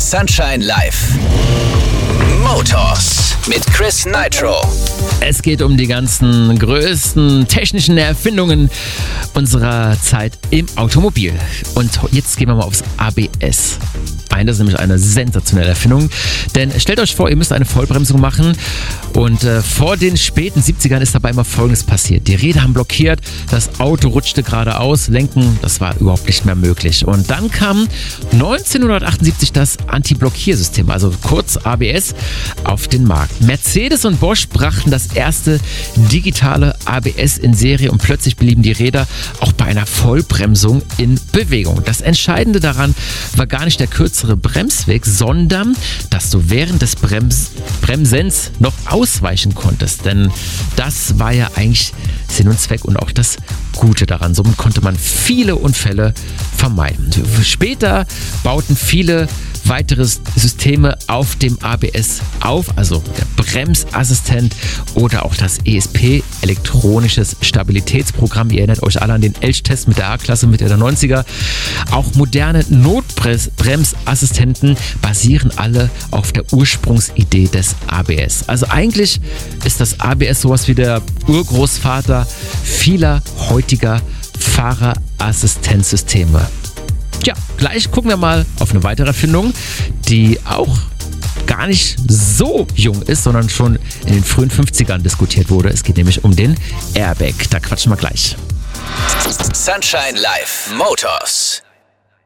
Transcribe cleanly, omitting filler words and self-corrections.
Sunshine Live. Motors mit Chris Nitro. Es geht um die ganzen größten technischen Erfindungen unserer Zeit im Automobil. Und jetzt gehen wir mal aufs ABS. Das ist nämlich eine sensationelle Erfindung, denn stellt euch vor, ihr müsst eine Vollbremsung machen und vor den späten 70ern ist dabei immer Folgendes passiert. Die Räder haben blockiert, das Auto rutschte geradeaus, lenken, das war überhaupt nicht mehr möglich. Und dann kam 1978 das Anti-Blockiersystem, also kurz ABS, auf den Markt. Mercedes und Bosch brachten das erste digitale ABS in Serie und plötzlich blieben die Räder auch bei einer Vollbremsung in Bewegung. Das Entscheidende daran war gar nicht der kürzere Bremsweg, sondern dass du während des Bremsens noch ausweichen konntest. Denn das war ja eigentlich Sinn und Zweck und auch das Gute daran. Somit konnte man viele Unfälle vermeiden. Später bauten viele weitere Systeme auf dem ABS auf, also der Bremsassistent oder auch das ESP, elektronisches Stabilitätsprogramm. Ihr erinnert euch alle an den Elch-Test mit der A-Klasse Mitte der 90er. Auch moderne Notbremsassistenten basieren alle auf der Ursprungsidee des ABS. Also eigentlich ist das ABS sowas wie der Urgroßvater vieler heutiger Fahrerassistenzsysteme. Tja, gleich gucken wir mal auf eine weitere Erfindung, die auch gar nicht so jung ist, sondern schon in den frühen 50ern diskutiert wurde. Es geht nämlich um den Airbag. Da quatschen wir gleich. Sunshine Live Motors.